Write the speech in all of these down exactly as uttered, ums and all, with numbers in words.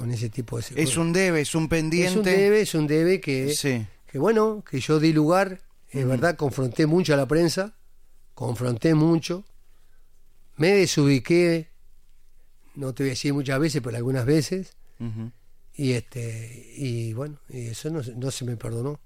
con ese tipo de Es cosas. un debe, es un pendiente. Es un debe, es un debe que, Sí. que bueno, que yo di lugar, es Ujú. verdad, confronté mucho a la prensa, confronté mucho, me desubiqué, no te voy a decir muchas veces, pero algunas veces, Ujú. y este y bueno, y eso no, no se me perdonó.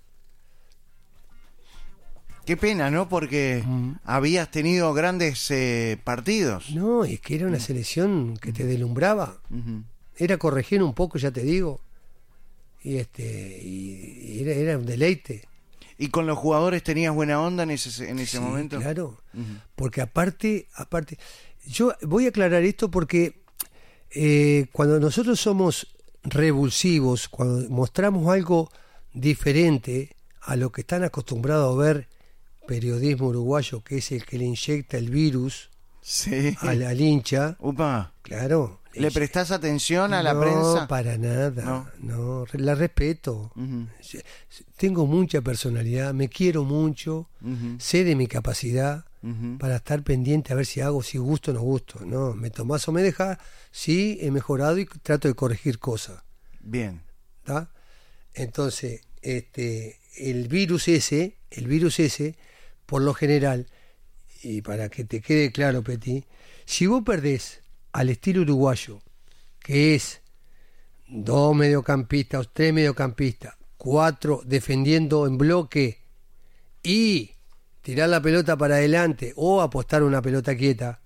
Qué pena, ¿no? Porque Mm. habías tenido grandes eh, partidos. No, es que era una selección que te deslumbraba, Ujú. era corregir un poco, ya te digo, y este y, y era, era un deleite. ¿Y con los jugadores tenías buena onda en ese, en ese Sí, momento? claro, Ujú. porque aparte, aparte, yo voy a aclarar esto porque eh, cuando nosotros somos revulsivos, cuando mostramos algo diferente a lo que están acostumbrados a ver periodismo uruguayo, que es el que le inyecta el virus Sí. al, al hincha, Upa. claro. ¿Le prestás atención a la no, prensa? No, para nada, No. no, la respeto. Ujú. Tengo mucha personalidad, me quiero mucho, Ujú. sé de mi capacidad Ujú. para estar pendiente a ver si hago, si gusto o no gusto. No, me tomás o me dejás, sí, he mejorado y trato de corregir cosas. Bien. ¿Tá? Entonces, este, el virus ese, el virus ese, por lo general, y para que te quede claro, Petit, si vos perdés al estilo uruguayo, que es dos mediocampistas, tres mediocampistas, cuatro defendiendo en bloque y tirar la pelota para adelante o apostar una pelota quieta,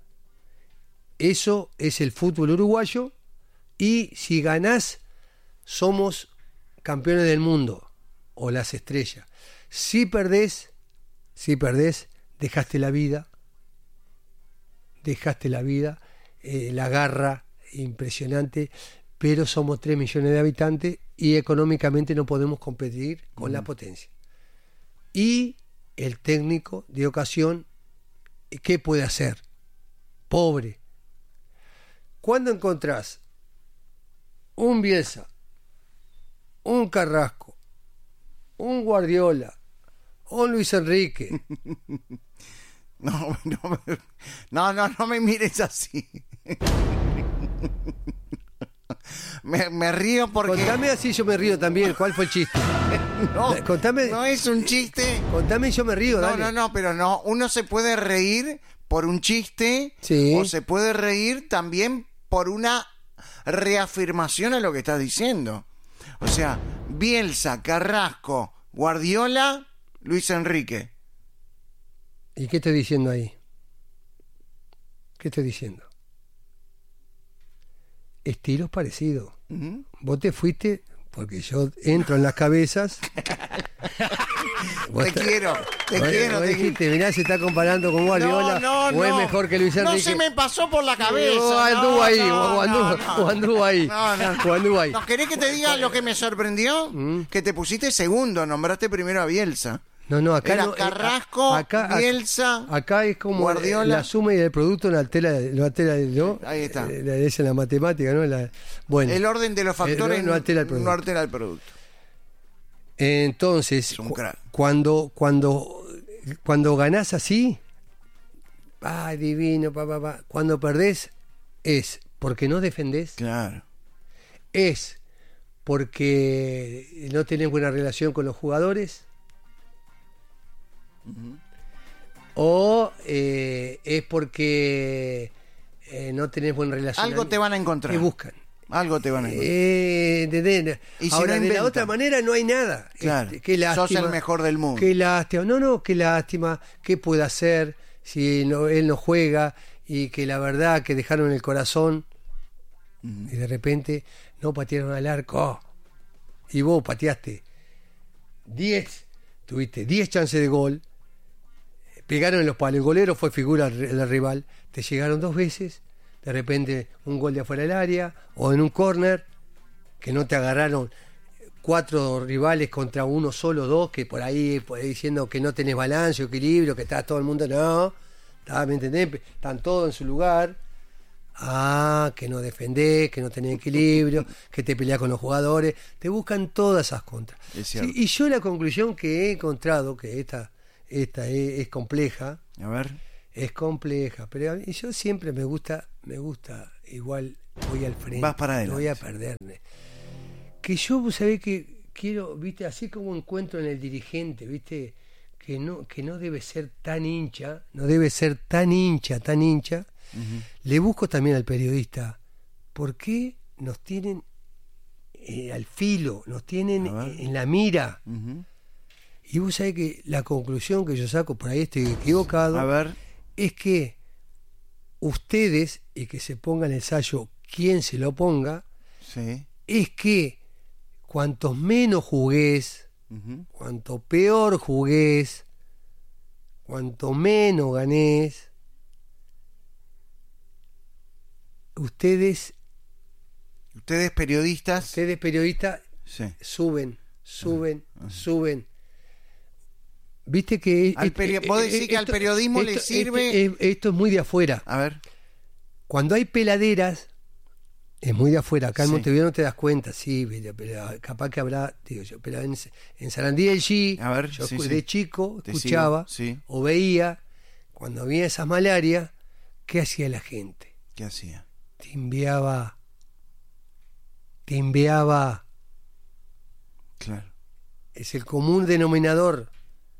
eso es el fútbol uruguayo, y si ganás somos campeones del mundo o las estrellas. Si perdés, si perdés, dejaste la vida, dejaste la vida, eh, la garra impresionante, pero somos tres millones de habitantes y económicamente no podemos competir con mm. la potencia. Y el técnico de ocasión, ¿qué puede hacer? Pobre. Cuando encontrás un Bielsa, un Carrasco, un Guardiola, un Luis Enrique. No, no, no, no, no me mires así. Me, me río porque... Contame así, yo me río también. ¿Cuál fue el chiste? No, contame, no es un chiste. Contame y yo me río, No, dale. no, no, pero no. Uno se puede reír por un chiste, sí. O se puede reír también por una reafirmación a lo que estás diciendo. O sea, Bielsa, Carrasco, Guardiola, Luis Enrique. ¿Y qué estoy diciendo ahí? ¿Qué estoy diciendo? Estilos parecidos. Uh-huh. Vos te fuiste, porque yo entro en las cabezas. Te quiero, te vos, quiero. Vos te dijiste, mirá, se está comparando con Guardiola, no, no, o es no. mejor que Luis Enrique. No se me pasó por la cabeza. O anduvo no, ahí, no, o anduvo, no, no. o anduvo ahí. No, no. O anduvo ahí. ¿No querés que te diga lo que me sorprendió? ¿Mm? Que te pusiste segundo, nombraste primero a Bielsa. No, no, acá Era no, Carrasco, acá, Bielsa, acá es como Guardiola. La suma y el producto no altera, no altera, ¿no? Ahí está. Eh, es en la matemática, ¿no? La, bueno, el orden de los factores el, no, altera el producto. no altera el producto. Entonces, cu- cuando cuando cuando ganás así, ay, divino, pa, pa, pa. Cuando perdés es porque no defendés. Claro. Es porque no tenés buena relación con los jugadores. Uh-huh. O eh, es porque eh, no tenés buena relación. Algo te van a encontrar. Que buscan. Algo te van a encontrar. Eh, de, de, y si ahora, no de la otra manera no hay nada. Claro. Este, qué lástima. Sos el mejor del mundo. Qué lástima. No, no, qué lástima. ¿Qué puede hacer si no, él no juega? Y que la verdad que dejaron el corazón uh-huh. y de repente no patearon al arco. Y vos pateaste diez, tuviste diez chances de gol. Pegaron en los palos, el golero fue figura la rival, te llegaron dos veces, de repente un gol de afuera del área, o en un córner, que no te agarraron cuatro rivales contra uno solo, dos, que por ahí, por ahí diciendo que no tenés balance, equilibrio, que está todo el mundo, no, ¿está, ¿me entendés? Están todos en su lugar, ah, que no defendés, que no tenés equilibrio, que te peleás con los jugadores, te buscan todas esas contras. Sí, y yo la conclusión que he encontrado, que esta... esta es, es compleja, a ver, Es compleja, pero a mí- yo siempre me gusta, me gusta, igual voy al frente. Vas para no voy a adelante. perderme. Que yo, vos sabés que quiero, viste, así como encuentro en el dirigente, viste, que no, que no debe ser tan hincha, no debe ser tan hincha, tan hincha, Ujú. le busco también al periodista, ¿por qué nos tienen eh, al filo, nos tienen A ver. en la mira? Ujú. Y vos sabés que la conclusión que yo saco, por ahí estoy equivocado, A ver. es que ustedes, y que se pongan el ensayo quien se lo ponga, Sí. es que cuantos menos jugués, Ujú. cuanto peor jugués, cuanto menos ganés, ustedes, Ustedes periodistas. ustedes periodistas, Sí. suben, suben, suben. Viste que Al peri- vos decís que al periodismo le sirve- esto- esto es muy de afuera. A ver. Cuando hay peladeras, es muy de afuera. Acá en Sí. Montevideo no te das cuenta, sí, pero, pero capaz que habrá, digo yo, pero en, en Sarandí del G, A ver, yo sí, escu- sí. de chico Te escuchaba sigo, sí. o veía, cuando había esas malarias, ¿qué hacía la gente? ¿Qué hacía? Te enviaba, te enviaba, Claro. es el común denominador.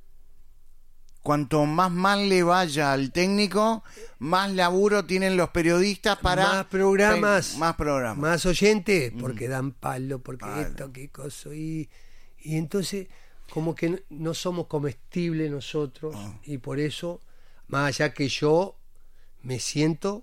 Cuanto más mal le vaya al técnico, más laburo tienen los periodistas para... Más programas. Más programas. Más oyentes, porque dan palo, porque Palo. esto, qué cosa. Y, y entonces, como que no, no somos comestibles nosotros, Ah. y por eso, más allá que yo me siento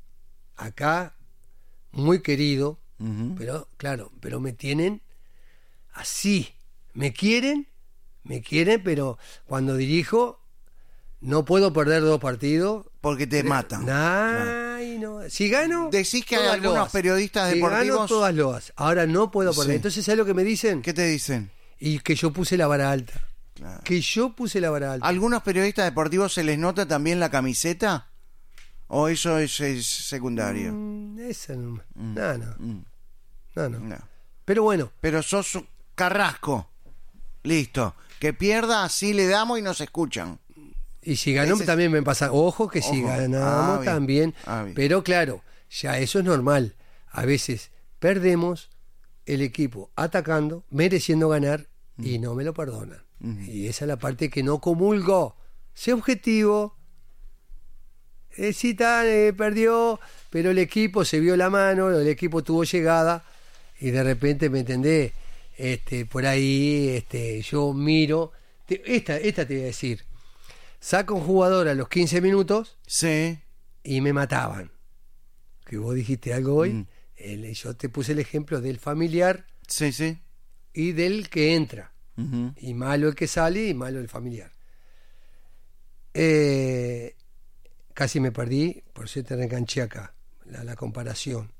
acá muy querido, Ujú. pero claro, pero me tienen así. Me quieren, me quieren, pero cuando dirijo, no puedo perder dos partidos. Porque te matan. Ay, no. Si gano. Decís que hay todas algunos loas. periodistas si deportivos- Gano, todas loas. Ahora no puedo perder. Sí. Entonces, ¿sabes lo que me dicen? ¿Qué te dicen? Y que yo puse la vara alta. Claro. Que yo puse la vara alta. ¿Algunos periodistas deportivos se les nota también la camiseta? ¿O eso es, es secundario? Mm, esa no. No, no. Mm, No, no. no. Pero bueno, Pero sos un Carrasco. Listo. Que pierda, así le damos y nos escuchan. y si ganó Ese es- también me pasa. Ojo que si Ojo. ganamos Ah, bien. también. Ah, bien. Pero claro, ya eso es normal. A veces perdemos el equipo atacando, mereciendo ganar y no me lo perdonan. Y esa es la parte que no comulgo. Sé objetivo. Eh, sí, tal, eh, perdió, pero el equipo se vio la mano, el equipo tuvo llegada y de repente, ¿me entendés? Este, por ahí este, yo miro. Te- esta, esta te voy a decir. Saco un jugador a los quince minutos Sí. y me mataban. Que vos dijiste algo hoy. Mm. El- yo te puse el ejemplo del familiar Sí, sí. y del que entra. Ujú. Y malo el que sale y malo el familiar. Eh, casi me perdí, por eso te reenganché acá, la, la comparación.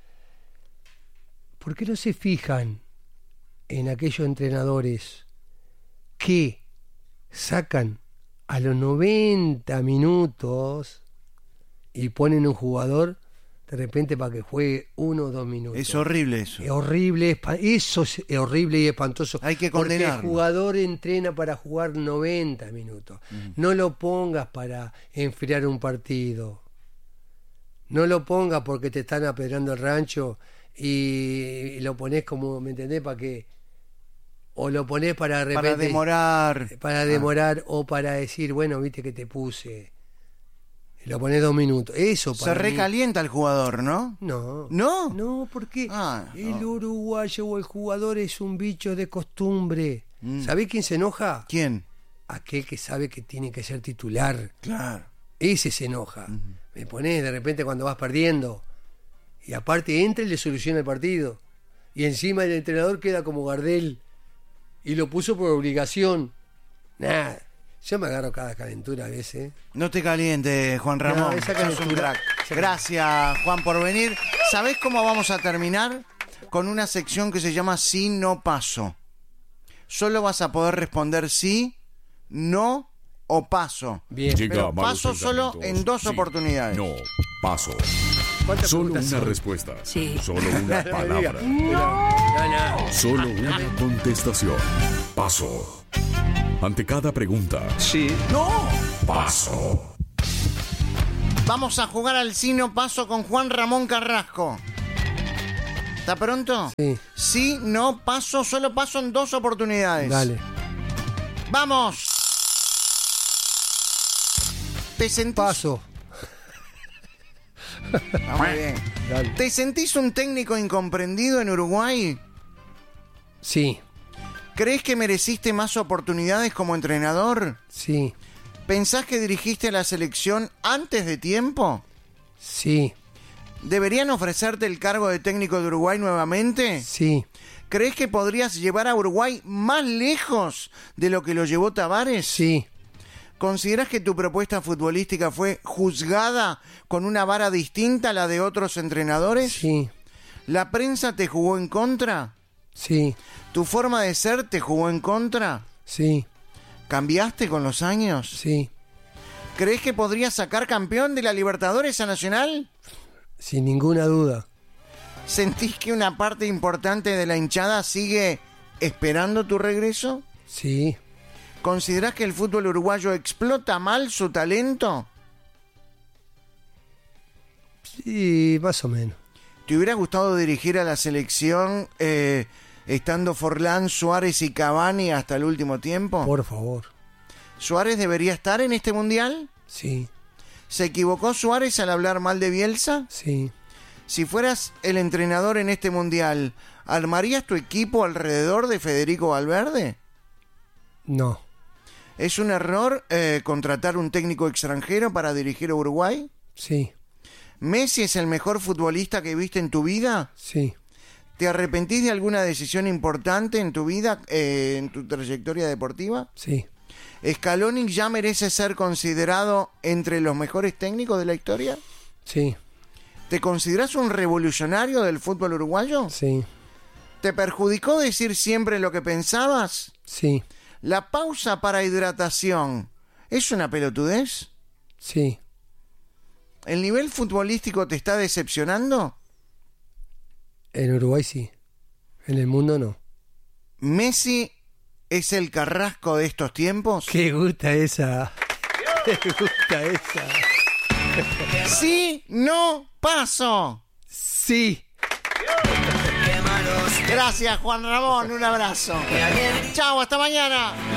¿Por qué no se fijan en aquellos entrenadores que sacan a los noventa minutos y ponen un jugador de repente para que juegue uno o dos minutos? Es horrible eso. Es horrible, espa- eso es horrible y espantoso. Hay que Porque el condenarlo. jugador entrena para jugar noventa minutos. No lo pongas para enfriar un partido. No lo pongas porque te están apedrando el rancho y lo pones como, ¿me entendés? Para que... O lo pones para de repente... Para demorar. Para demorar o para decir, bueno, viste que te puse. Y lo pones dos minutos. Eso Se para mí- recalienta el jugador, ¿no? No. ¿No? No, porque Ah, el no. uruguayo o el jugador es un bicho de costumbre. Mm. ¿Sabés quién se enoja? ¿Quién? Aquel que sabe que tiene que ser titular. Claro. Ese se enoja. Me pones de repente cuando vas perdiendo. Y aparte entra y le soluciona el partido. Y encima el entrenador queda como Gardel. Y lo puso por obligación. Nada. Yo me agarro cada calentura a veces. No te calientes, Juan Ramón. No, esa Sos un calentura- crack. esa- Gracias, Juan, por venir. ¿Sabés cómo vamos a terminar? Con una sección que se llama Sí, no paso. Solo vas a poder responder sí, no o paso. Bien. Llega Pero a malos paso solo pensamientos. en dos Sí, oportunidades. No, paso. ¿Cuántas Solo preguntas una son? respuesta. Sí. Solo una No me digas. palabra. No, no. Solo una contestación. Paso. Ante cada pregunta. Sí. Paso. Vamos a jugar al sí no paso con Juan Ramón Carrasco. ¿Está pronto? Sí. Sí, no paso, solo paso en dos oportunidades. Dale. ¡Vamos! ¿Te sentís? Paso. Ah, muy bien. Dale. ¿Te sentís un técnico incomprendido en Uruguay? Sí. ¿Crees que mereciste más oportunidades como entrenador? Sí. ¿Pensás que dirigiste a la selección antes de tiempo? Sí. ¿Deberían ofrecerte el cargo de técnico de Uruguay nuevamente? Sí. ¿Crees que podrías llevar a Uruguay más lejos de lo que lo llevó Tavares? Sí. ¿Considerás que tu propuesta futbolística fue juzgada con una vara distinta a la de otros entrenadores? Sí. ¿La prensa te jugó en contra? Sí. ¿Tu forma de ser te jugó en contra? Sí. ¿Cambiaste con los años? Sí. ¿Crees que podrías sacar campeón de la Libertadores a Nacional? Sin ninguna duda. ¿Sentís que una parte importante de la hinchada sigue esperando tu regreso? Sí. ¿Considerás que el fútbol uruguayo explota mal su talento? Sí, más o menos. ¿Te hubiera gustado dirigir a la selección eh, estando Forlán, Suárez y Cavani hasta el último tiempo? Por favor. ¿Suárez debería estar en este mundial? Sí. ¿Se equivocó Suárez al hablar mal de Bielsa? Sí. Si fueras el entrenador en este mundial, ¿armarías tu equipo alrededor de Federico Valverde? No. ¿Es un error eh, contratar un técnico extranjero para dirigir a Uruguay? Sí. ¿Messi es el mejor futbolista que viste en tu vida? Sí. ¿Te arrepentís de alguna decisión importante en tu vida, eh, en tu trayectoria deportiva? Sí. ¿Scaloni ya merece ser considerado entre los mejores técnicos de la historia? Sí. ¿Te considerás un revolucionario del fútbol uruguayo? Sí. ¿Te perjudicó decir siempre lo que pensabas? Sí. ¿La pausa para hidratación es una pelotudez? Sí. ¿El nivel futbolístico te está decepcionando? En Uruguay sí. En el mundo no. ¿Messi es el Carrasco de estos tiempos? Qué gusta esa. Qué gusta esa. Sí, no, paso. Sí. Gracias, Juan Ramón. Un abrazo. Chao, hasta mañana.